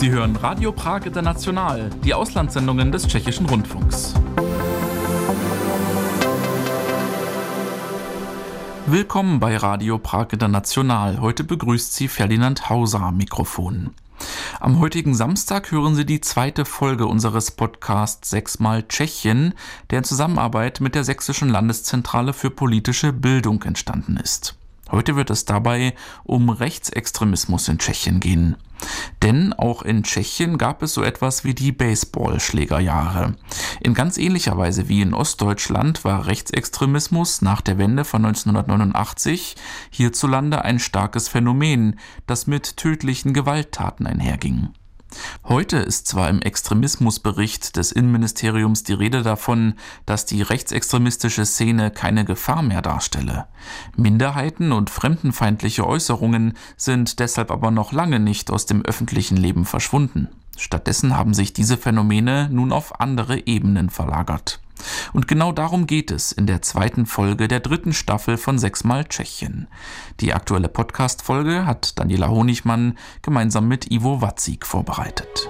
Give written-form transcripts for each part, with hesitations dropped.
Sie hören Radio Prag International, die Auslandssendungen des Tschechischen Rundfunks. Willkommen bei Radio Prag International. Heute begrüßt Sie Ferdinand Hauser am Mikrofon. Am heutigen Samstag hören Sie die zweite Folge unseres Podcasts 6x Tschechien, der in Zusammenarbeit mit der Sächsischen Landeszentrale für politische Bildung entstanden ist. Heute wird es dabei um Rechtsextremismus in Tschechien gehen. Denn auch in Tschechien gab es so etwas wie die Baseballschlägerjahre. In ganz ähnlicher Weise wie in Ostdeutschland war Rechtsextremismus nach der Wende von 1989 hierzulande ein starkes Phänomen, das mit tödlichen Gewalttaten einherging. Heute ist zwar im Extremismusbericht des Innenministeriums die Rede davon, dass die rechtsextremistische Szene keine Gefahr mehr darstelle. Minderheiten und fremdenfeindliche Äußerungen sind deshalb aber noch lange nicht aus dem öffentlichen Leben verschwunden. Stattdessen haben sich diese Phänomene nun auf andere Ebenen verlagert. Und genau darum geht es in der zweiten Folge der dritten Staffel von 6x Tschechien. Die aktuelle Podcast-Folge hat Daniela Honigmann gemeinsam mit Ivo Watzig vorbereitet.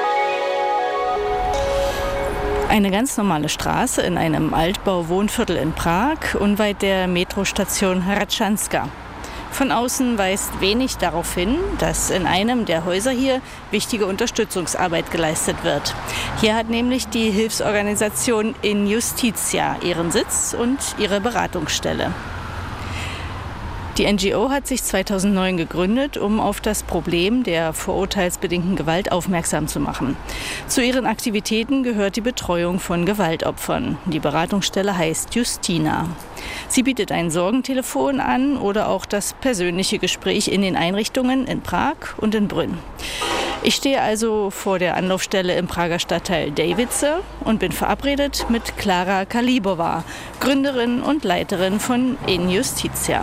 Eine ganz normale Straße in einem Altbau-Wohnviertel in Prag, unweit der Metrostation Hradčanská. Von außen weist wenig darauf hin, dass in einem der Häuser hier wichtige Unterstützungsarbeit geleistet wird. Hier hat nämlich die Hilfsorganisation In-Justitia ihren Sitz und ihre Beratungsstelle. Die NGO hat sich 2009 gegründet, um auf das Problem der vorurteilsbedingten Gewalt aufmerksam zu machen. Zu ihren Aktivitäten gehört die Betreuung von Gewaltopfern. Die Beratungsstelle heißt Justina. Sie bietet ein Sorgentelefon an oder auch das persönliche Gespräch in den Einrichtungen in Prag und in Brünn. Ich stehe also vor der Anlaufstelle im Prager Stadtteil Davice und bin verabredet mit Klára Kalíbová, Gründerin und Leiterin von In-Justitia.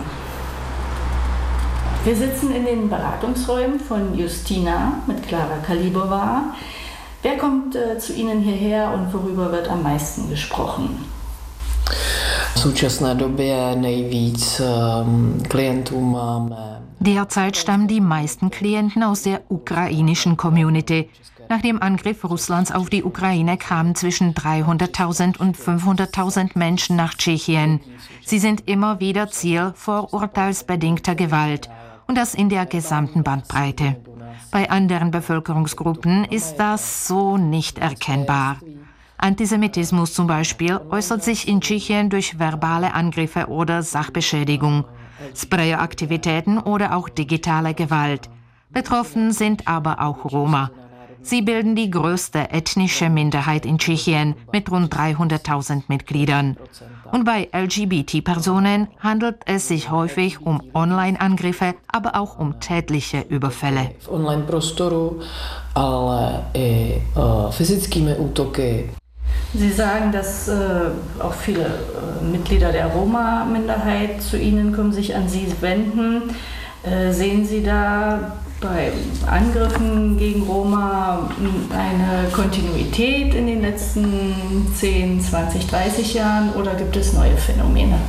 Wir sitzen in den Beratungsräumen von Justina mit Klára Kalíbová. Wer kommt zu Ihnen hierher und worüber wird am meisten gesprochen? Derzeit stammen die meisten Klienten aus der ukrainischen Community. Nach dem Angriff Russlands auf die Ukraine kamen zwischen 300.000 und 500.000 Menschen nach Tschechien. Sie sind immer wieder Ziel vorurteilsbedingter Gewalt. Und das in der gesamten Bandbreite. Bei anderen Bevölkerungsgruppen ist das so nicht erkennbar. Antisemitismus zum Beispiel äußert sich in Tschechien durch verbale Angriffe oder Sachbeschädigung, Sprayeraktivitäten oder auch digitale Gewalt. Betroffen sind aber auch Roma. Sie bilden die größte ethnische Minderheit in Tschechien mit rund 300.000 Mitgliedern. Und bei LGBT-Personen handelt es sich häufig um Online-Angriffe, aber auch um tätliche Überfälle. Sie sagen, dass auch viele Mitglieder der Roma-Minderheit zu Ihnen kommen, sich an Sie wenden. Sehen Sie da bei Angriffen gegen Roma eine Kontinuität in den letzten 10, 20, 30 Jahren oder gibt es neue Phänomene?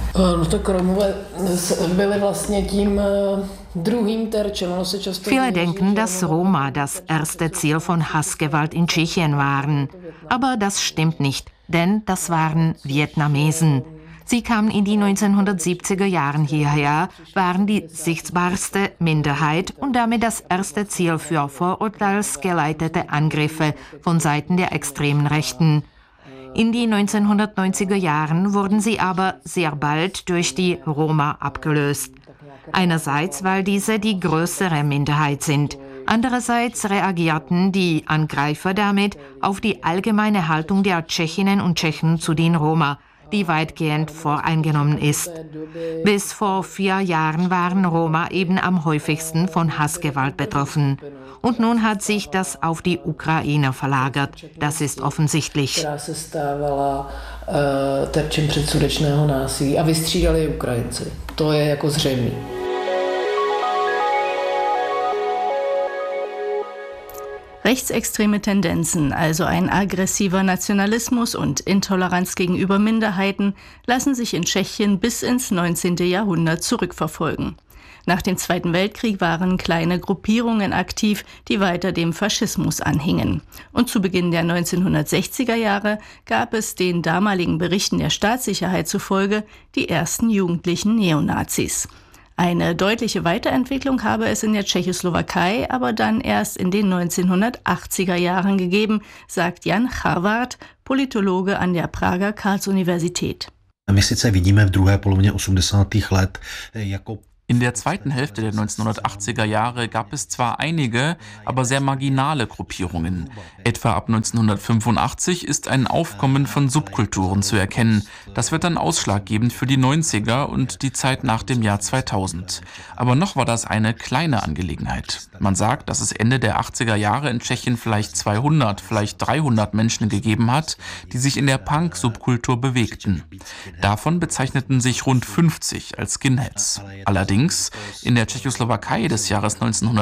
Viele denken, dass Roma das erste Ziel von Hassgewalt in Tschechien waren. Aber das stimmt nicht, denn das waren Vietnamesen. Sie kamen in die 1970er Jahren hierher, waren die sichtbarste Minderheit und damit das erste Ziel für vorurteilsgeleitete Angriffe von Seiten der extremen Rechten. In die 1990er Jahren wurden sie aber sehr bald durch die Roma abgelöst. Einerseits, weil diese die größere Minderheit sind. Andererseits reagierten die Angreifer damit auf die allgemeine Haltung der Tschechinnen und Tschechen zu den Roma, die weitgehend voreingenommen ist. Bis vor 4 Jahren waren Roma eben am häufigsten von Hassgewalt betroffen. Und nun hat sich das auf die Ukraine verlagert. Das ist offensichtlich. Rechtsextreme Tendenzen, also ein aggressiver Nationalismus und Intoleranz gegenüber Minderheiten, lassen sich in Tschechien bis ins 19. Jahrhundert zurückverfolgen. Nach dem Zweiten Weltkrieg waren kleine Gruppierungen aktiv, die weiter dem Faschismus anhingen. Und zu Beginn der 1960er Jahre gab es den damaligen Berichten der Staatssicherheit zufolge die ersten jugendlichen Neonazis. Eine deutliche Weiterentwicklung habe es in der Tschechoslowakei aber dann erst in den 1980er Jahren gegeben, sagt Jan Charvart, Politologe an der Prager Karls-Universität. My sice vidíme v druhé polovině 80. let jako In der zweiten Hälfte der 1980er Jahre gab es zwar einige, aber sehr marginale Gruppierungen. Etwa ab 1985 ist ein Aufkommen von Subkulturen zu erkennen. Das wird dann ausschlaggebend für die 90er und die Zeit nach dem Jahr 2000. Aber noch war das eine kleine Angelegenheit. Man sagt, dass es Ende der 80er Jahre in Tschechien vielleicht 200, vielleicht 300 Menschen gegeben hat, die sich in der Punk-Subkultur bewegten. Davon bezeichneten sich rund 50 als Skinheads. Allerdings in der Tschechoslowakei des Jahres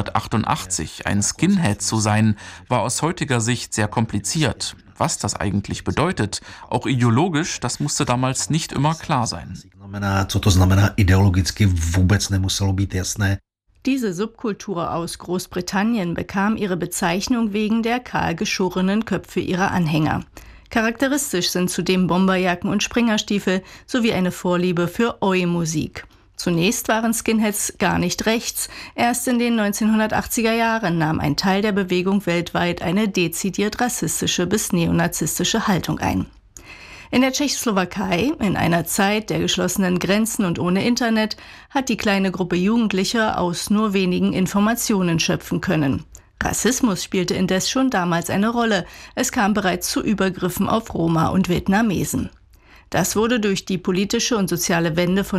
1988 ein Skinhead zu sein, war aus heutiger Sicht sehr kompliziert. Was das eigentlich bedeutet, auch ideologisch, das musste damals nicht immer klar sein. Co to znamená ideologicky, vůbec nemuselo být jasné. Diese Subkultur aus Großbritannien bekam ihre Bezeichnung wegen der kahl geschorenen Köpfe ihrer Anhänger. Charakteristisch sind zudem Bomberjacken und Springerstiefel sowie eine Vorliebe für Oi-Musik. Zunächst waren Skinheads gar nicht rechts. Erst in den 1980er Jahren nahm ein Teil der Bewegung weltweit eine dezidiert rassistische bis neonazistische Haltung ein. In der Tschechoslowakei, in einer Zeit der geschlossenen Grenzen und ohne Internet, hat die kleine Gruppe Jugendlicher aus nur wenigen Informationen schöpfen können. Rassismus spielte indes schon damals eine Rolle. Es kam bereits zu Übergriffen auf Roma und Vietnamesen. Das wurde durch die politische und soziale Wende von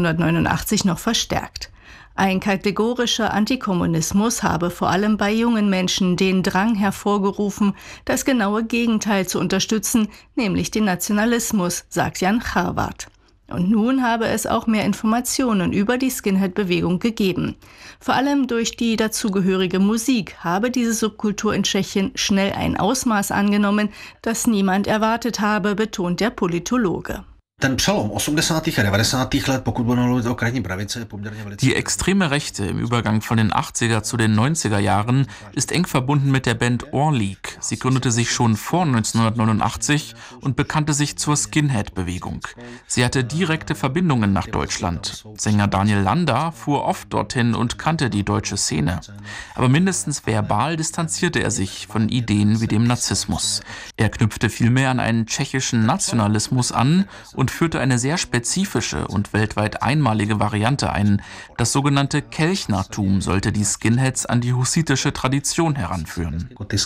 1989 noch verstärkt. Ein kategorischer Antikommunismus habe vor allem bei jungen Menschen den Drang hervorgerufen, das genaue Gegenteil zu unterstützen, nämlich den Nationalismus, sagt Jan Charvart. Und nun habe es auch mehr Informationen über die Skinhead-Bewegung gegeben. Vor allem durch die dazugehörige Musik habe diese Subkultur in Tschechien schnell ein Ausmaß angenommen, das niemand erwartet habe, betont der Politologe. Ten přelom 80. a 90. let, pokud budeme mluvit o krajní pravici, je poměrně velice... Die extreme Rechte im Übergang von den 80er zu den 90er Jahren ist eng verbunden mit der Band Orlik. Sie gründete sich schon vor 1989 und bekannte sich zur Skinhead-Bewegung. Sie hatte direkte Verbindungen nach Deutschland. Sänger Daniel Landa fuhr oft dorthin und kannte die deutsche Szene. Aber mindestens verbal distanzierte er sich von Ideen wie dem Nazismus. Er knüpfte vielmehr an einen tschechischen Nationalismus an und führte eine sehr spezifische und weltweit einmalige Variante ein. Das sogenannte Kelchnertum sollte die Skinheads an die hussitische Tradition heranführen.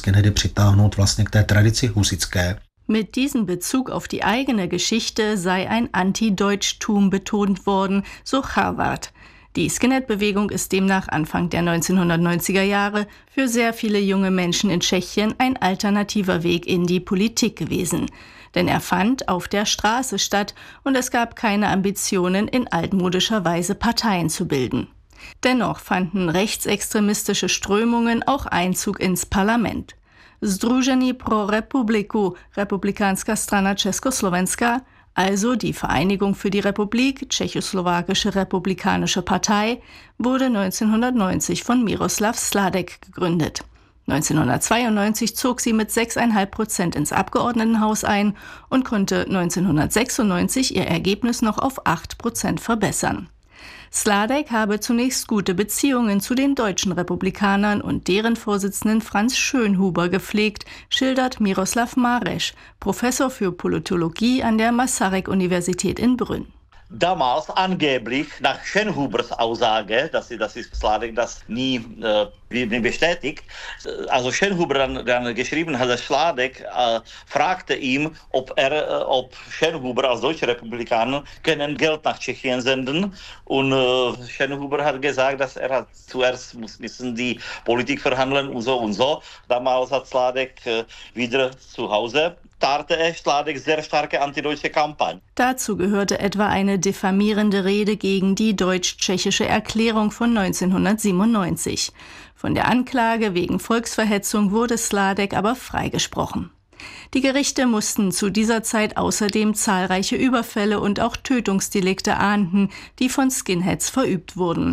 Mit diesem Bezug auf die eigene Geschichte sei ein Anti-Deutschtum betont worden, so Charvart. Die Skinhead-Bewegung ist demnach Anfang der 1990er Jahre für sehr viele junge Menschen in Tschechien ein alternativer Weg in die Politik gewesen. Denn er fand auf der Straße statt und es gab keine Ambitionen, in altmodischer Weise Parteien zu bilden. Dennoch fanden rechtsextremistische Strömungen auch Einzug ins Parlament. Združení pro republiku, Republikánská strana Československa, also die Vereinigung für die Republik, Tschechoslowakische Republikanische Partei, wurde 1990 von Miroslav Sládek gegründet. 1992 zog sie mit 6,5% ins Abgeordnetenhaus ein und konnte 1996 ihr Ergebnis noch auf 8% verbessern. Sládek habe zunächst gute Beziehungen zu den deutschen Republikanern und deren Vorsitzenden Franz Schönhuber gepflegt, schildert Miroslav Mareš, Professor für Politologie an der Masaryk-Universität in Brünn. Damals angeblich nach Schönhubers Aussage, dass Sládek das nie bestätigt, also Schönhuber dann geschrieben hat, dass Sládek fragte ihn, ob Schönhuber als deutscher Republikaner können Geld nach Tschechien senden und Schönhuber hat gesagt, dass zuerst müssen die Politik verhandeln und so. Damals hat Sládek wieder zu Hause startete Sládek sehr starke antideutsche Kampagne. Dazu gehörte etwa eine diffamierende Rede gegen die deutsch-tschechische Erklärung von 1997. Von der Anklage wegen Volksverhetzung wurde Sládek aber freigesprochen. Die Gerichte mussten zu dieser Zeit außerdem zahlreiche Überfälle und auch Tötungsdelikte ahnden, die von Skinheads verübt wurden.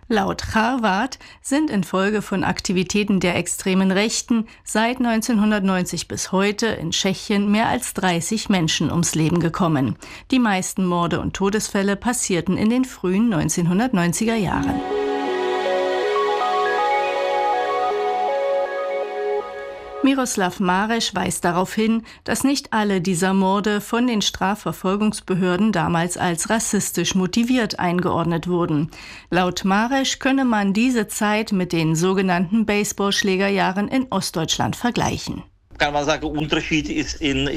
Laut Charvat sind infolge von Aktivitäten der extremen Rechten seit 1990 bis heute in Tschechien mehr als 30 Menschen ums Leben gekommen. Die meisten Morde und Todesfälle passierten in den frühen 1990er Jahren. Miroslav Mareš weist darauf hin, dass nicht alle dieser Morde von den Strafverfolgungsbehörden damals als rassistisch motiviert eingeordnet wurden. Laut Mareš könne man diese Zeit mit den sogenannten Baseballschlägerjahren in Ostdeutschland vergleichen. Kann man sagen, Unterschied ist in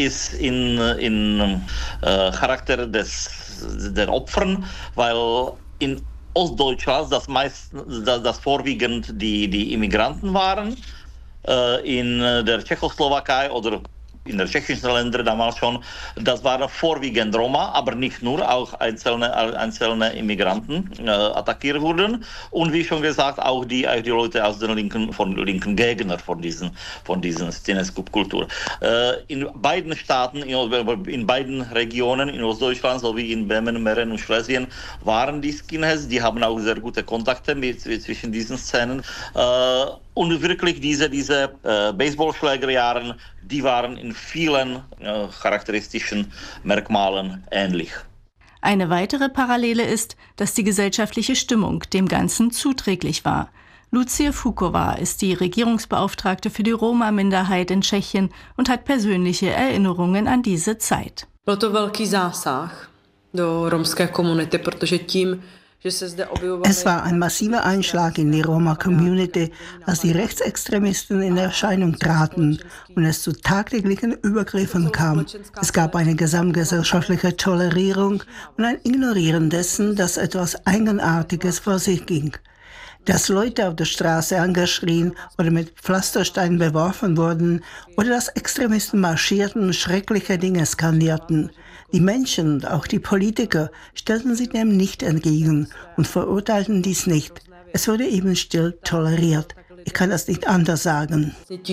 Charakter der Opfern, weil in Ostdeutschland das vorwiegend die Immigranten waren. In der Tschechoslowakei oder in der tschechischen Länder damals schon, das waren vorwiegend Roma, aber nicht nur, auch einzelne Immigranten attackiert wurden. Und wie schon gesagt, auch die Leute aus den linken Gegner von diesen Szene-Subkultur. In beiden Staaten, in beiden Regionen, in Ostdeutschland sowie in Böhmen, Mähren und Schlesien, waren die Skinheads, die haben auch sehr gute Kontakte zwischen diesen Szenen. Und wirklich diese Baseballschlägerjahre, die waren in vielen charakteristischen Merkmalen ähnlich. Eine weitere Parallele ist, dass die gesellschaftliche Stimmung dem Ganzen zuträglich war. Lucie Fuková ist die Regierungsbeauftragte für die Roma-Minderheit in Tschechien und hat persönliche Erinnerungen an diese Zeit. Byl to velký zásah do romské komunity, protože tím, es war ein massiver Einschlag in die Roma-Community, als die Rechtsextremisten in Erscheinung traten und es zu tagtäglichen Übergriffen kam. Es gab eine gesamtgesellschaftliche Tolerierung und ein Ignorieren dessen, dass etwas Eigenartiges vor sich ging. Dass Leute auf der Straße angeschrien oder mit Pflastersteinen beworfen wurden oder dass Extremisten marschierten und schreckliche Dinge skandierten. Die Menschen und auch die Politiker stellten sich dem nicht entgegen und verurteilten dies nicht. Es wurde eben still toleriert. Ich kann das nicht anders sagen.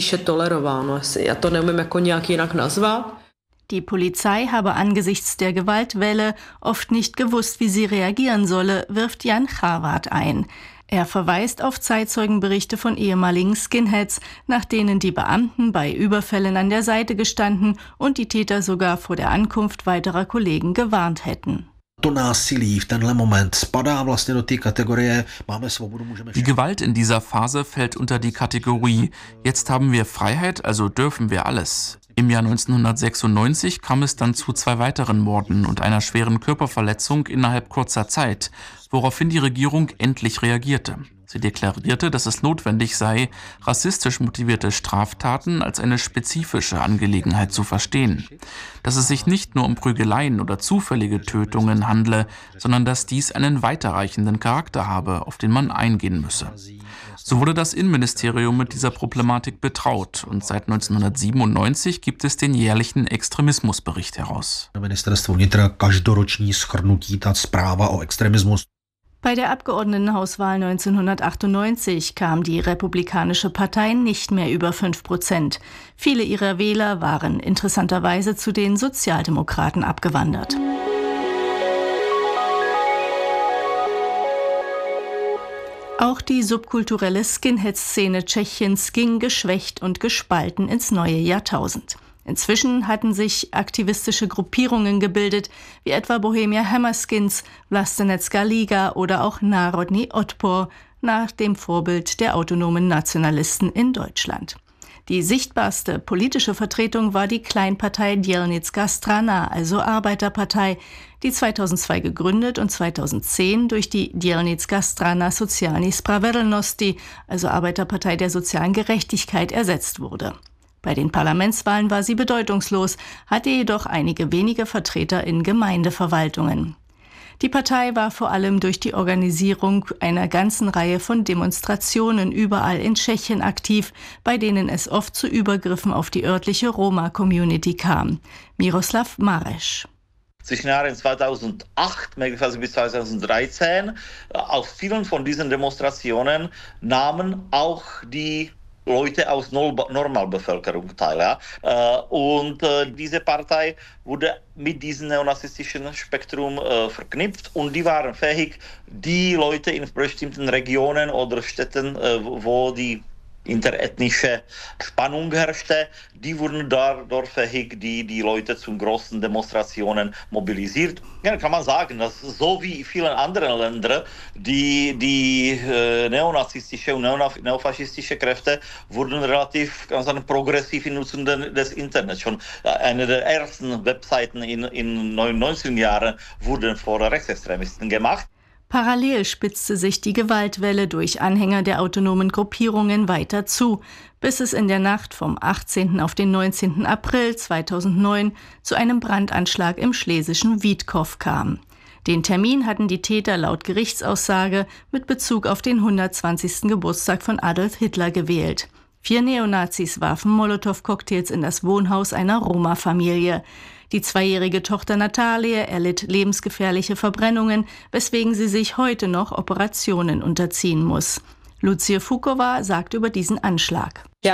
Die Polizei habe angesichts der Gewaltwelle oft nicht gewusst, wie sie reagieren solle, wirft Jan Charvat ein. Er verweist auf Zeitzeugenberichte von ehemaligen Skinheads, nach denen die Beamten bei Überfällen an der Seite gestanden und die Täter sogar vor der Ankunft weiterer Kollegen gewarnt hätten. Die Gewalt in dieser Phase fällt unter die Kategorie „Jetzt haben wir Freiheit, also dürfen wir alles". Im Jahr 1996 kam es dann zu 2 weiteren Morden und einer schweren Körperverletzung innerhalb kurzer Zeit, woraufhin die Regierung endlich reagierte. Sie deklarierte, dass es notwendig sei, rassistisch motivierte Straftaten als eine spezifische Angelegenheit zu verstehen. Dass es sich nicht nur um Prügeleien oder zufällige Tötungen handle, sondern dass dies einen weiterreichenden Charakter habe, auf den man eingehen müsse. So wurde das Innenministerium mit dieser Problematik betraut und seit 1997 gibt es den jährlichen Extremismusbericht heraus. Bei der Abgeordnetenhauswahl 1998 kam die Republikanische Partei nicht mehr über 5%. Viele ihrer Wähler waren interessanterweise zu den Sozialdemokraten abgewandert. Auch die subkulturelle Skinhead-Szene Tschechiens ging geschwächt und gespalten ins neue Jahrtausend. Inzwischen hatten sich aktivistische Gruppierungen gebildet, wie etwa Bohemia Hammerskins, Vlastenecká Liga oder auch Národní odpor, nach dem Vorbild der autonomen Nationalisten in Deutschland. Die sichtbarste politische Vertretung war die Kleinpartei Dělnická strana, also Arbeiterpartei, die 2002 gegründet und 2010 durch die Dělnická strana sociální spravedlnosti, also Arbeiterpartei der sozialen Gerechtigkeit, ersetzt wurde. Bei den Parlamentswahlen war sie bedeutungslos, hatte jedoch einige wenige Vertreter in Gemeindeverwaltungen. Die Partei war vor allem durch die Organisierung einer ganzen Reihe von Demonstrationen überall in Tschechien aktiv, bei denen es oft zu Übergriffen auf die örtliche Roma-Community kam. Miroslav Mareš. Zwischen Jahren 2008 möglicherweise bis 2013 auf vielen von diesen Demonstrationen nahmen auch die Leute aus Normalbevölkerung teil. Ja? Und diese Partei wurde mit diesem neonazistischen Spektrum verknüpft und die waren fähig, die Leute in bestimmten Regionen oder Städten, wo die interethnische Spannung herrschte, die wurden dort fähig, die Leute zu großen Demonstrationen mobilisiert. Ja, kann man sagen, dass so wie in vielen anderen Ländern die neonazistische und neofaschistische Kräfte wurden relativ progressiv in Nutzung des Internets. Schon eine der ersten Webseiten in den 90er Jahren wurden vor Rechtsextremisten gemacht. Parallel spitzte sich die Gewaltwelle durch Anhänger der autonomen Gruppierungen weiter zu, bis es in der Nacht vom 18. auf den 19. April 2009 zu einem Brandanschlag im schlesischen Wiedkow kam. Den Termin hatten die Täter laut Gerichtsaussage mit Bezug auf den 120. Geburtstag von Adolf Hitler gewählt. 4 Neonazis warfen Molotow-Cocktails in das Wohnhaus einer Roma-Familie. Die 2-jährige Tochter Natalie erlitt lebensgefährliche Verbrennungen, weswegen sie sich heute noch Operationen unterziehen muss. Lucie Fuková sagt über diesen Anschlag. Ich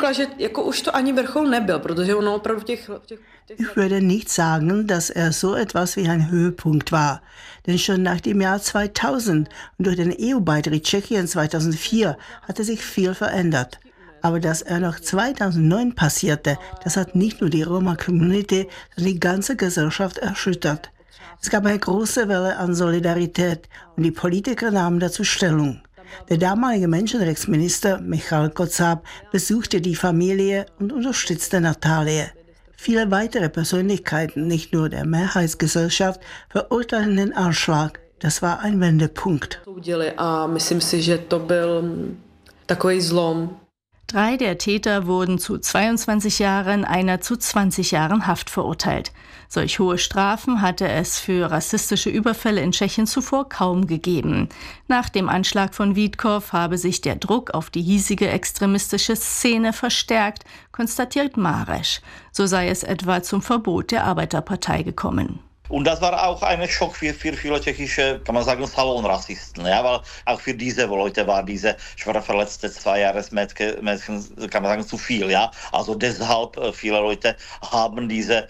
würde nicht sagen, dass er so etwas wie ein Höhepunkt war. Denn schon nach dem Jahr 2000 und durch den EU-Beitritt Tschechiens 2004 hatte sich viel verändert. Aber dass er noch 2009 passierte, das hat nicht nur die Roma-Community, sondern die ganze Gesellschaft erschüttert. Es gab eine große Welle an Solidarität und die Politiker nahmen dazu Stellung. Der damalige Menschenrechtsminister Michal Kocáb besuchte die Familie und unterstützte Natalie. Viele weitere Persönlichkeiten, nicht nur der Mehrheitsgesellschaft, verurteilten den Anschlag. Das war ein Wendepunkt. Myslím si, že to byl takový zlom. 3 der Täter wurden zu 22 Jahren, einer zu 20 Jahren Haft verurteilt. Solch hohe Strafen hatte es für rassistische Überfälle in Tschechien zuvor kaum gegeben. Nach dem Anschlag von Wiedkow habe sich der Druck auf die hiesige extremistische Szene verstärkt, konstatiert Maresch. So sei es etwa zum Verbot der Arbeiterpartei gekommen. Und das war auch ein Schock für viele tschechische, kann man sagen, Salonrassisten. Ja, weil auch für diese Leute war diese schwer verletzte 2-Jahres-Mädchen, kann man sagen, zu viel. Ja? Also deshalb viele Leute haben diese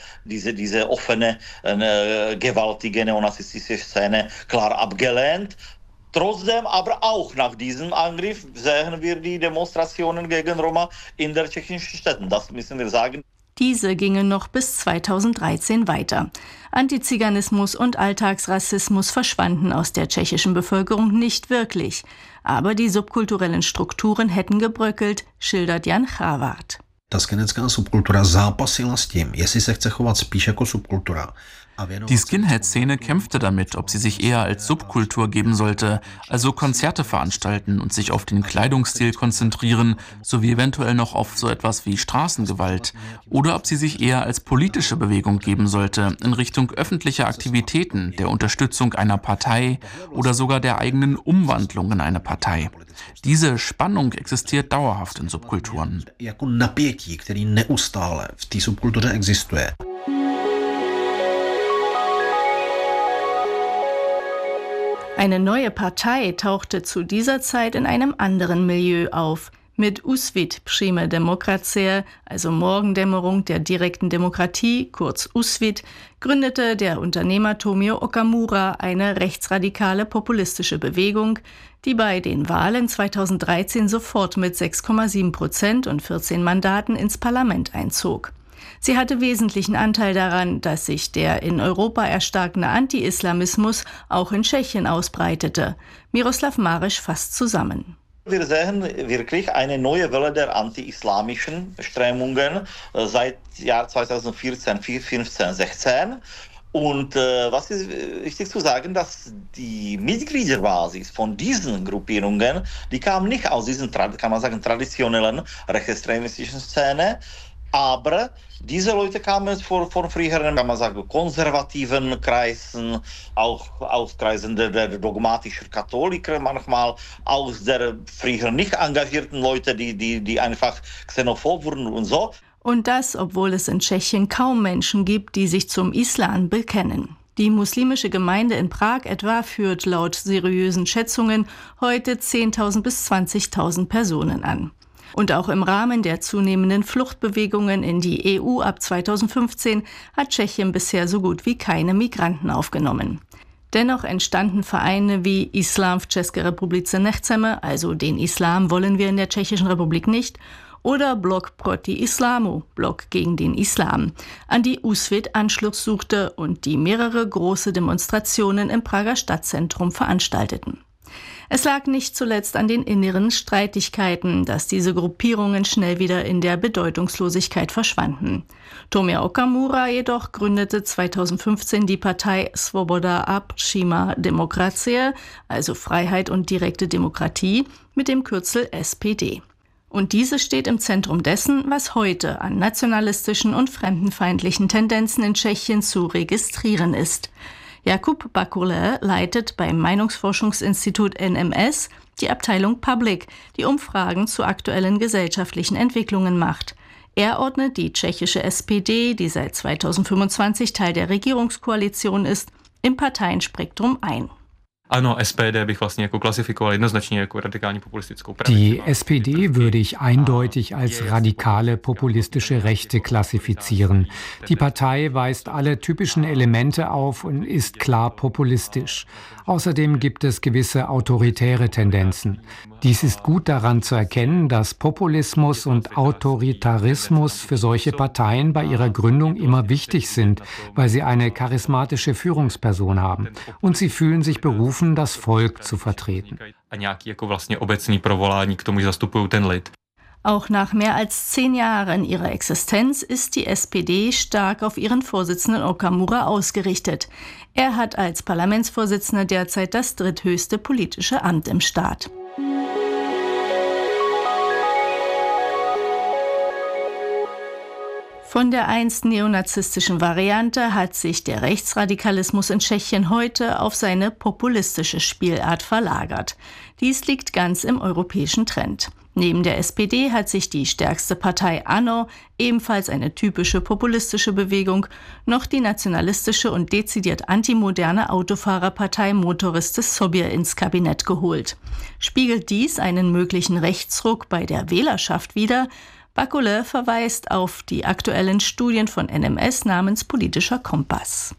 offene, gewaltige neonazistische Szene klar abgelehnt. Trotzdem, aber auch nach diesem Angriff sehen wir die Demonstrationen gegen Roma in der tschechischen Städten. Das müssen wir sagen. Diese gingen noch bis 2013 weiter. Antiziganismus und Alltagsrassismus verschwanden aus der tschechischen Bevölkerung nicht wirklich. Aber die subkulturellen Strukturen hätten gebröckelt, schildert Jan Chavart. Ta skinheadská subkultura zápasila s tím, jestli se chce chovat spíš jako subkultura. Die Skinhead-Szene kämpfte damit, ob sie sich eher als Subkultur geben sollte, also Konzerte veranstalten und sich auf den Kleidungsstil konzentrieren, sowie eventuell noch auf so etwas wie Straßengewalt, oder ob sie sich eher als politische Bewegung geben sollte, in Richtung öffentlicher Aktivitäten, der Unterstützung einer Partei oder sogar der eigenen Umwandlung in eine Partei. Diese Spannung existiert dauerhaft in Subkulturen. Jako napětí, který neustále v té subkultuře existuje. Eine neue Partei tauchte zu dieser Zeit in einem anderen Milieu auf. Mit USVID Přímé demokracie, also Morgendämmerung der direkten Demokratie, kurz USVID, gründete der Unternehmer Tomio Okamura eine rechtsradikale populistische Bewegung, die bei den Wahlen 2013 sofort mit 6,7% und 14 Mandaten ins Parlament einzog. Sie hatte wesentlichen Anteil daran, dass sich der in Europa erstarkende Anti-Islamismus auch in Tschechien ausbreitete. Miroslav Maresch fasst zusammen. Wir sehen wirklich eine neue Welle der anti-islamischen Strömungen seit Jahr 2014, 15, 16. Und was ist wichtig zu sagen, dass die Mitgliederbasis von diesen Gruppierungen, die kam nicht aus diesen, kann man sagen, traditionellen rechtsextremistischen Szene, aber diese Leute kamen von früheren, kann man sagen, konservativen Kreisen, auch aus Kreisen der dogmatischen Katholiker manchmal, aus der früher nicht engagierten Leute, die einfach xenophob wurden und so. Und das, obwohl es in Tschechien kaum Menschen gibt, die sich zum Islam bekennen. Die muslimische Gemeinde in Prag etwa führt laut seriösen Schätzungen heute 10.000 bis 20.000 Personen an. Und auch im Rahmen der zunehmenden Fluchtbewegungen in die EU ab 2015 hat Tschechien bisher so gut wie keine Migranten aufgenommen. Dennoch entstanden Vereine wie Islam v České republice nechceme, also den Islam wollen wir in der Tschechischen Republik nicht, oder Blok proti Islamu, Block gegen den Islam, an die Úsvit Anschluss suchte und die mehrere große Demonstrationen im Prager Stadtzentrum veranstalteten. Es lag nicht zuletzt an den inneren Streitigkeiten, dass diese Gruppierungen schnell wieder in der Bedeutungslosigkeit verschwanden. Tomio Okamura jedoch gründete 2015 die Partei Svoboda a přímá demokracie, also Freiheit und direkte Demokratie, mit dem Kürzel SPD. Und diese steht im Zentrum dessen, was heute an nationalistischen und fremdenfeindlichen Tendenzen in Tschechien zu registrieren ist. Jakub Bakule leitet beim Meinungsforschungsinstitut NMS die Abteilung Public, die Umfragen zu aktuellen gesellschaftlichen Entwicklungen macht. Er ordnet die tschechische SPD, die seit 2025 Teil der Regierungskoalition ist, im Parteienspektrum ein. Die SPD würde ich eindeutig als radikale populistische Rechte klassifizieren. Die Partei weist alle typischen Elemente auf und ist klar populistisch. Außerdem gibt es gewisse autoritäre Tendenzen. Dies ist gut daran zu erkennen, dass Populismus und Autoritarismus für solche Parteien bei ihrer Gründung immer wichtig sind, weil sie eine charismatische Führungsperson haben. Und sie fühlen sich berufen, das Volk zu vertreten. Auch nach mehr als 10 Jahren ihrer Existenz ist die SPD stark auf ihren Vorsitzenden Okamura ausgerichtet. Er hat als Parlamentsvorsitzender derzeit das dritthöchste politische Amt im Staat. Von der einst neonazistischen Variante hat sich der Rechtsradikalismus in Tschechien heute auf seine populistische Spielart verlagert. Dies liegt ganz im europäischen Trend. Neben der SPD hat sich die stärkste Partei ANO, ebenfalls eine typische populistische Bewegung, noch die nationalistische und dezidiert antimoderne Autofahrerpartei Motoristes Sobě ins Kabinett geholt. Spiegelt dies einen möglichen Rechtsruck bei der Wählerschaft wider? Bakule verweist auf die aktuellen Studien von NMS namens Politischer Kompass.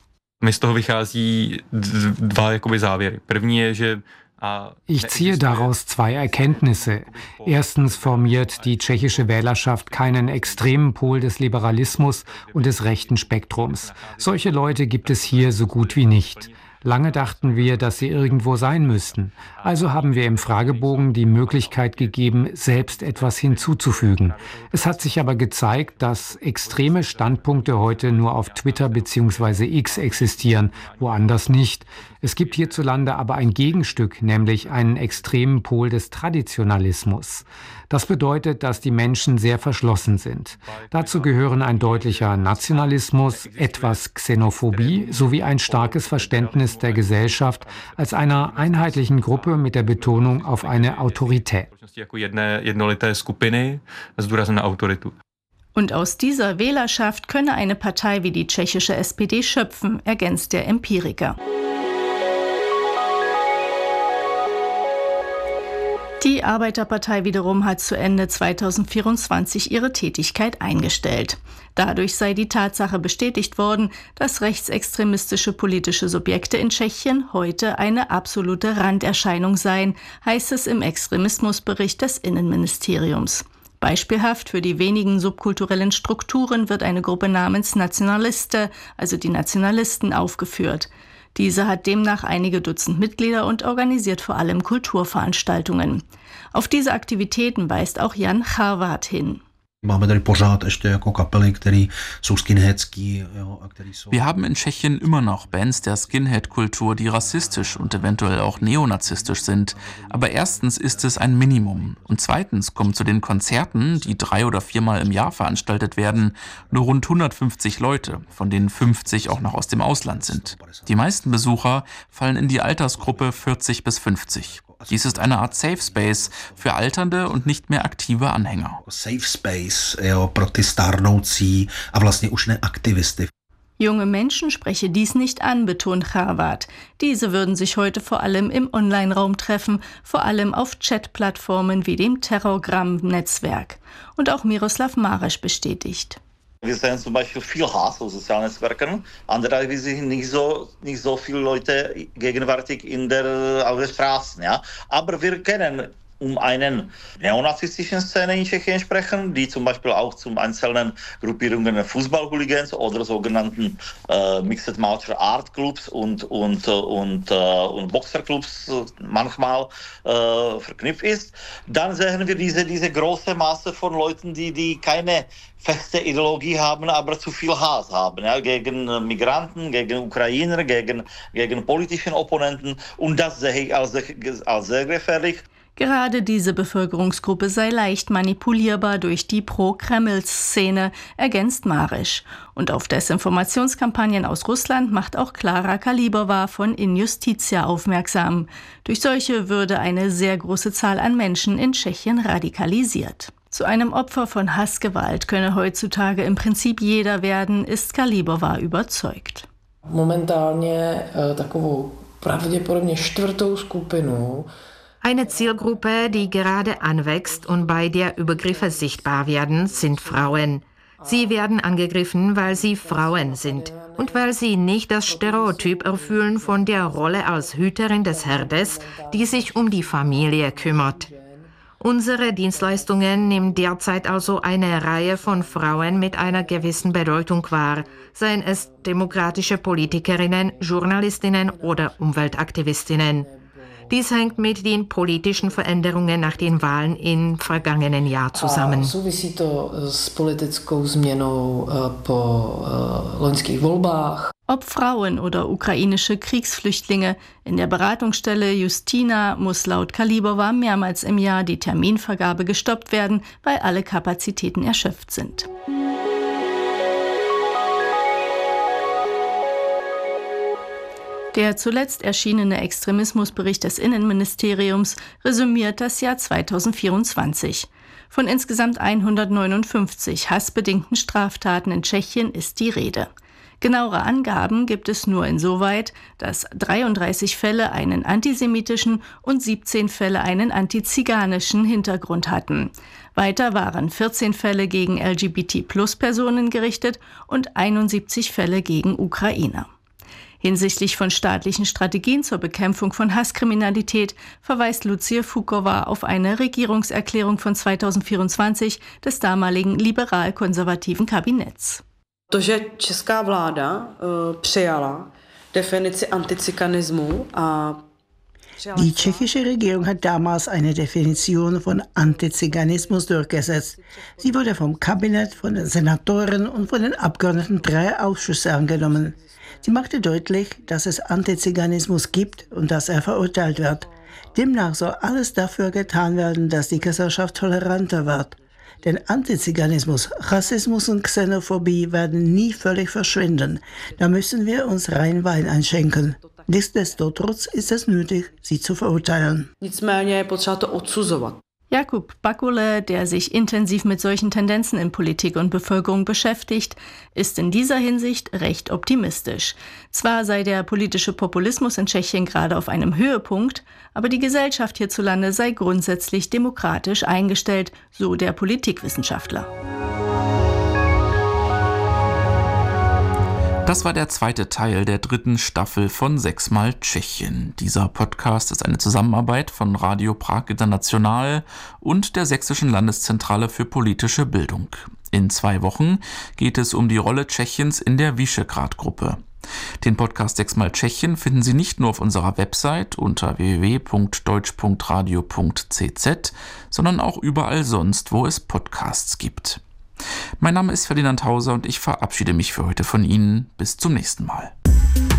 Ich ziehe daraus 2 Erkenntnisse. Erstens formiert die tschechische Wählerschaft keinen extremen Pol des Liberalismus und des rechten Spektrums. Solche Leute gibt es hier so gut wie nicht. Lange dachten wir, dass sie irgendwo sein müssten. Also haben wir im Fragebogen die Möglichkeit gegeben, selbst etwas hinzuzufügen. Es hat sich aber gezeigt, dass extreme Standpunkte heute nur auf Twitter bzw. X existieren, woanders nicht. Es gibt hierzulande aber ein Gegenstück, nämlich einen extremen Pol des Traditionalismus. Das bedeutet, dass die Menschen sehr verschlossen sind. Dazu gehören ein deutlicher Nationalismus, etwas Xenophobie sowie ein starkes Verständnis der Gesellschaft als einer einheitlichen Gruppe mit der Betonung auf eine Autorität. Und aus dieser Wählerschaft könne eine Partei wie die tschechische SPD schöpfen, ergänzt der Empiriker. Die Arbeiterpartei wiederum hat zu Ende 2024 ihre Tätigkeit eingestellt. Dadurch sei die Tatsache bestätigt worden, dass rechtsextremistische politische Subjekte in Tschechien heute eine absolute Randerscheinung seien, heißt es im Extremismusbericht des Innenministeriums. Beispielhaft für die wenigen subkulturellen Strukturen wird eine Gruppe namens Nacionaliste, also die Nationalisten, aufgeführt. Diese hat demnach einige Dutzend Mitglieder und organisiert vor allem Kulturveranstaltungen. Auf diese Aktivitäten weist auch Jan Charvat hin. Wir haben in Tschechien immer noch Bands der Skinhead-Kultur, die rassistisch und eventuell auch neonazistisch sind. Aber erstens ist es ein Minimum. Und zweitens kommen zu den Konzerten, die 3- oder 4-mal im Jahr veranstaltet werden, nur rund 150 Leute, von denen 50 auch noch aus dem Ausland sind. Die meisten Besucher fallen in die Altersgruppe 40 bis 50. Dies ist eine Art Safe Space für alternde und nicht mehr aktive Anhänger. Safe Space pro ty stárnoucí a vlastně už neaktivisty. Junge Menschen spreche dies nicht an, betont Charvat. Diese würden sich heute vor allem im Online-Raum treffen, vor allem auf Chat-Plattformen wie dem Telegram-Netzwerk. Und auch Miroslav Mareš bestätigt. Wir sehen zum Beispiel viel Hass auf sozialen Netzwerken. Andererseits sind nicht so viele Leute gegenwärtig auf den Straßen. Ja? Aber wir kennen eine neonazistische Szene in Tschechien sprechen, die zum Beispiel auch zum einzelnen Gruppierungen Fußballhooligans oder sogenannten Mixed Martial Art Clubs und Boxerclubs manchmal verknüpft ist. Dann sehen wir diese große Masse von Leuten, die keine feste Ideologie haben, aber zu viel Hass haben, ja, gegen Migranten, gegen Ukrainer, gegen politischen Opponenten. Und das sehe ich als sehr gefährlich. Gerade diese Bevölkerungsgruppe sei leicht manipulierbar durch die Pro-Kreml-Szene, ergänzt Mareš. Und auf Desinformationskampagnen aus Russland macht auch Klara Kalibova von Injustitia aufmerksam. Durch solche würde eine sehr große Zahl an Menschen in Tschechien radikalisiert. Zu einem Opfer von Hassgewalt könne heutzutage im Prinzip jeder werden, ist Kalibova überzeugt. Momentálně takovou pravděpodobně čtvrtou skupinu. Eine Zielgruppe, die gerade anwächst und bei der Übergriffe sichtbar werden, sind Frauen. Sie werden angegriffen, weil sie Frauen sind und weil sie nicht das Stereotyp erfüllen von der Rolle als Hüterin des Herdes, die sich um die Familie kümmert. Unsere Dienstleistungen nehmen derzeit also eine Reihe von Frauen mit einer gewissen Bedeutung wahr, seien es demokratische Politikerinnen, Journalistinnen oder Umweltaktivistinnen. Dies hängt mit den politischen Veränderungen nach den Wahlen im vergangenen Jahr zusammen. Souvisí to s politickou změnou po loňských volbách. Ob Frauen oder ukrainische Kriegsflüchtlinge, in der Beratungsstelle Justina muss laut Kalibova mehrmals im Jahr die Terminvergabe gestoppt werden, weil alle Kapazitäten erschöpft sind. Der zuletzt erschienene Extremismusbericht des Innenministeriums resümiert das Jahr 2024. Von insgesamt 159 hassbedingten Straftaten in Tschechien ist die Rede. Genauere Angaben gibt es nur insoweit, dass 33 Fälle einen antisemitischen und 17 Fälle einen antiziganischen Hintergrund hatten. Weiter waren 14 Fälle gegen LGBT-Plus-Personen gerichtet und 71 Fälle gegen Ukrainer. Hinsichtlich von staatlichen Strategien zur Bekämpfung von Hasskriminalität verweist Lucie Fukova auf eine Regierungserklärung von 2024 des damaligen liberal-konservativen Kabinetts. To, že česká vláda přijala definici antiziganismu a Die tschechische Regierung hat damals eine Definition von Antiziganismus durchgesetzt. Sie wurde vom Kabinett, von den Senatoren und von den Abgeordneten 3 Ausschüsse angenommen. Sie machte deutlich, dass es Antiziganismus gibt und dass er verurteilt wird. Demnach soll alles dafür getan werden, dass die Gesellschaft toleranter wird. Denn Antiziganismus, Rassismus und Xenophobie werden nie völlig verschwinden. Da müssen wir uns rein Wein einschenken. Nichtsdestotrotz ist es nötig, sie zu verurteilen. Nicméně je potřeba to odsuzovat. Jakub Bakule, der sich intensiv mit solchen Tendenzen in Politik und Bevölkerung beschäftigt, ist in dieser Hinsicht recht optimistisch. Zwar sei der politische Populismus in Tschechien gerade auf einem Höhepunkt, aber die Gesellschaft hierzulande sei grundsätzlich demokratisch eingestellt, so der Politikwissenschaftler. Das war der zweite Teil der 3. Staffel von 6mal Tschechien. Dieser Podcast ist eine Zusammenarbeit von Radio Prag International und der Sächsischen Landeszentrale für politische Bildung. In 2 Wochen geht es um die Rolle Tschechiens in der Visegrad-Gruppe. Den Podcast 6mal Tschechien finden Sie nicht nur auf unserer Website unter www.deutsch.radio.cz, sondern auch überall sonst, wo es Podcasts gibt. Mein Name ist Ferdinand Hauser und ich verabschiede mich für heute von Ihnen. Bis zum nächsten Mal.